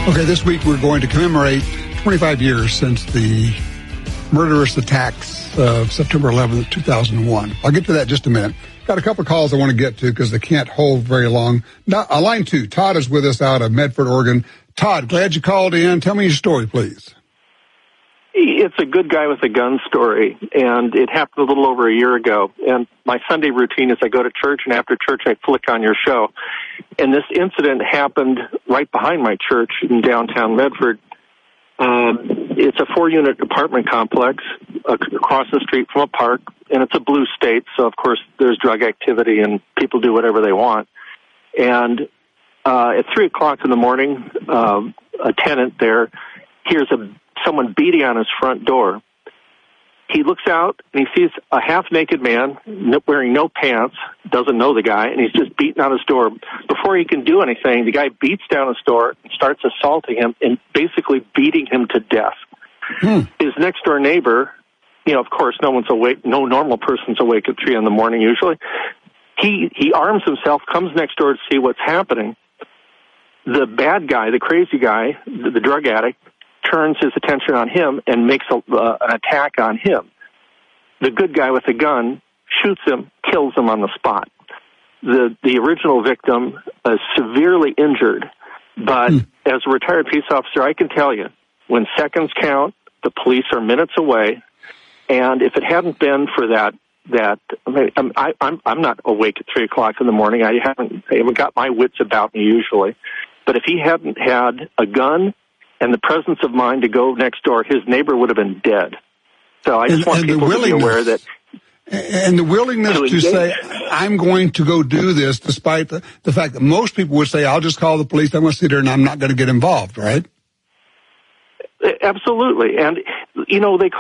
Okay, this week we're going to commemorate 25 years since the murderous attacks of September 11th, 2001. I'll get to that in just a minute. Got a couple of calls I want to get to because they can't hold very long. Line 2, Todd is with us out of Medford, Oregon. Todd, glad you called in. Tell me your story, please. It's a good guy with a gun story, and it happened a little over a year ago. And my Sunday routine is I go to church, and after church I flick on your show. And this incident happened right behind my church in downtown Medford. It's a 4-unit apartment complex across the street from a park, and it's a blue state, so of course there's drug activity and people do whatever they want. And at 3 o'clock in the morning, a tenant there hears someone beating on his front door. He looks out and he sees a half-naked man wearing no pants, doesn't know the guy, and he's just beating on his door. Before he can do anything, the guy beats down his door and starts assaulting him and basically beating him to death. His next-door neighbor, of course, no one's awake, no normal person's awake at 3 in the morning usually. He arms himself, comes next door to see what's happening. The bad guy, the crazy guy, the drug addict, turns his attention on him and makes an attack on him. The good guy with the gun shoots him, kills him on the spot. The original victim is severely injured, but as a retired police officer, I can tell you, when seconds count, the police are minutes away, and if it hadn't been for I'm not awake at 3 o'clock in the morning. I haven't got my wits about me usually, but if he hadn't had a gun and the presence of mind to go next door, his neighbor would have been dead. So I just want people to be aware that... And the willingness to say, I'm going to go do this, despite the fact that most people would say, I'll just call the police, I'm going to sit there and I'm not going to get involved, right? Absolutely. And, they